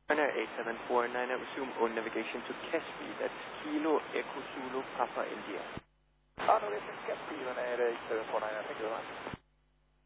Ryanair 8749, I resume on navigation to Caspi, that's Kilo Echo Zulu Papa India. Navigation Caspi, Ryanair 8749, thank you very much.